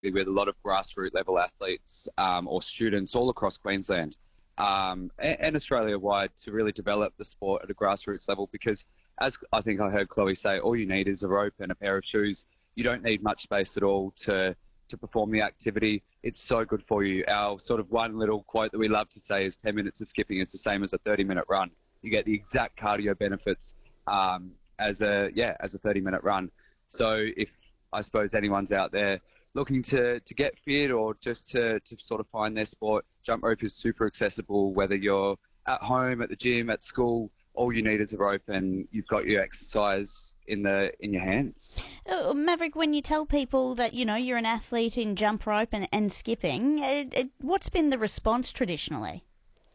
directly with a lot of grassroots level athletes or students all across Queensland and Australia-wide to really develop the sport at a grassroots level, because as I think I heard Chloe say, all you need is a rope and a pair of shoes. You don't need much space at all to perform the activity. It's so good for you. Our sort of one little quote that we love to say is 10 minutes of skipping is the same as a 30-minute run. You get the exact cardio benefits as a 30-minute run. So if I suppose anyone's out there looking to get fit or just to sort of find their sport, jump rope is super accessible, whether you're at home, at the gym, at school. All you need is a rope and you've got your exercise in your hands. Maverick, when you tell people that, you're an athlete in jump rope and skipping, what's been the response traditionally?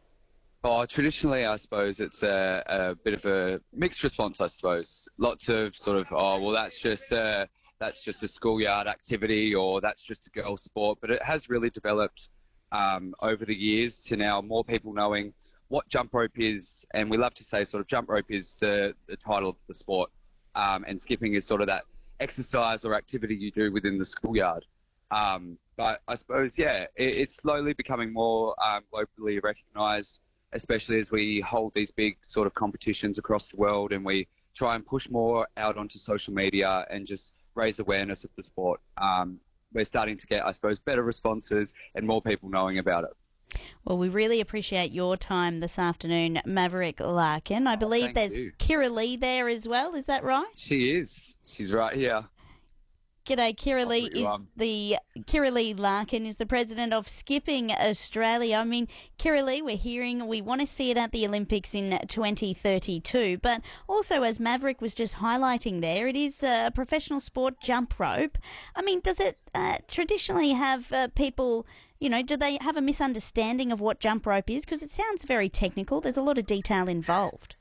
Oh, traditionally, I suppose it's a bit of a mixed response, I suppose. Lots of sort of, that's just a schoolyard activity, or that's just a girls' sport. But it has really developed over the years to now more people knowing what jump rope is, and we love to say sort of jump rope is the title of the sport, and skipping is sort of that exercise or activity you do within the schoolyard. But I suppose, it's slowly becoming more globally recognised, especially as we hold these big sort of competitions across the world and we try and push more out onto social media and just raise awareness of the sport. We're starting to get, I suppose, better responses and more people knowing about it. Well, we really appreciate your time this afternoon, Maverick Larkin. I believe there's Kira Lee there as well. Is that right? She is. She's right here. G'day, Kira Lee. Kira Lee Larkin is the president of Skipping Australia. I mean, Kira Lee, we want to see it at the Olympics in 2032, but also, as Maverick was just highlighting there, it is a professional sport, jump rope. I mean, does it traditionally have people, do they have a misunderstanding of what jump rope is? Because it sounds very technical. There's a lot of detail involved.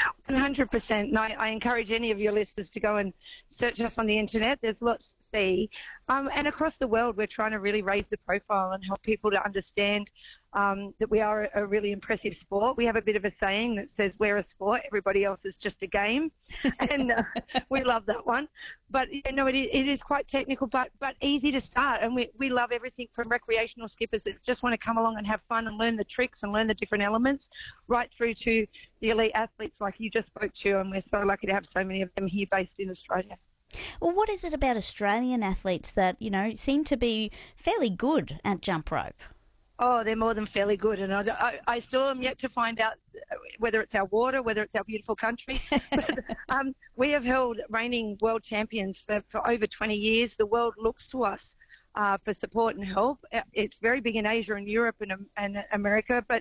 100%. And I encourage any of your listeners to go and search us on the internet. There's lots to see. And across the world, we're trying to really raise the profile and help people to understand that we are a really impressive sport. We have a bit of a saying that says, we're a sport, everybody else is just a game. And we love that one. But, it is quite technical, but easy to start. And we love everything from recreational skippers that just want to come along and have fun and learn the tricks and learn the different elements, right through to the elite athletes like you just spoke to. And we're so lucky to have so many of them here based in Australia. Well, what is it about Australian athletes that, seem to be fairly good at jump rope? Oh, they're more than fairly good, and I still am yet to find out whether it's our water, whether it's our beautiful country. But, we have held reigning world champions for over 20 years. The world looks to us for support and help. It's very big in Asia and Europe and America, but,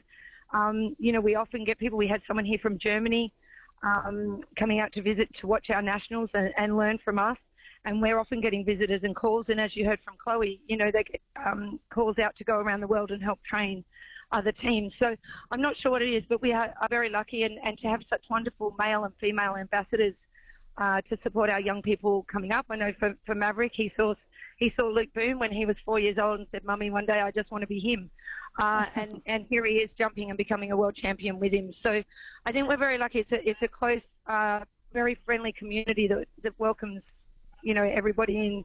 we often get people. We had someone here from Germany coming out to visit to watch our nationals and learn from us. And we're often getting visitors and calls. And as you heard from Chloe, they get calls out to go around the world and help train other teams. So I'm not sure what it is, but we are very lucky and to have such wonderful male and female ambassadors to support our young people coming up. I know for Maverick, he saw Luke Boone when he was 4 years old and said, "Mummy, one day I just want to be him." And here he is jumping and becoming a world champion with him. So I think we're very lucky. It's a close, very friendly community that welcomes everybody in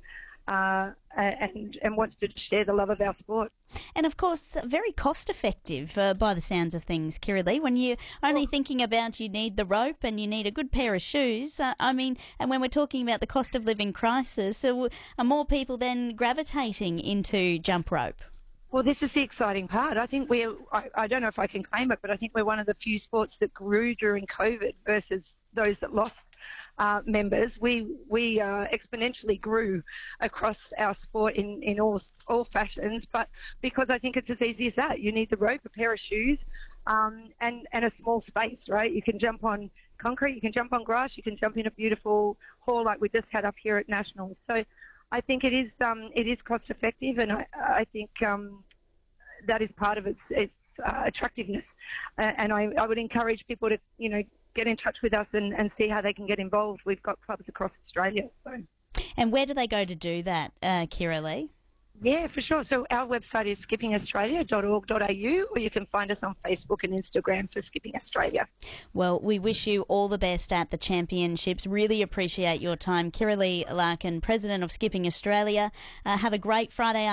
and wants to share the love of our sport. And of course, very cost effective by the sounds of things, Kira Lee. When you're only thinking about you need the rope and you need a good pair of shoes, and when we're talking about the cost of living crisis, so are more people then gravitating into jump rope? Well, this is the exciting part. I think I don't know if I can claim it, but I think we're one of the few sports that grew during COVID versus those that lost members. We exponentially grew across our sport in all fashions, but because I think it's as easy as that. You need the rope, a pair of shoes, and a small space, right? You can jump on concrete, you can jump on grass, you can jump in a beautiful hall like we just had up here at Nationals. So I think it is cost effective, and I think that is part of its attractiveness. And I would encourage people to get in touch with us and see how they can get involved. We've got clubs across Australia. So. And where do they go to do that, Kira Lee? Yeah, for sure. So our website is skippingaustralia.org.au, or you can find us on Facebook and Instagram for Skipping Australia. Well, we wish you all the best at the championships. Really appreciate your time. Kirralie Larkin, President of Skipping Australia. Have a great Friday